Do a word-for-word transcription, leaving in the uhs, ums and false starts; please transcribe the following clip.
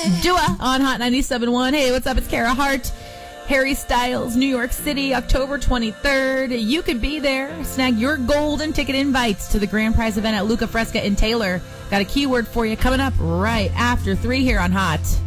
Dua on Hot ninety-seven point one. Hey, what's up? It's Kara Hart. Harry Styles, New York City, October twenty-third. You could be there. Snag your golden ticket invites to the grand prize event at Luca Fresca in Taylor. Got a keyword for you coming up right after three here on Hot.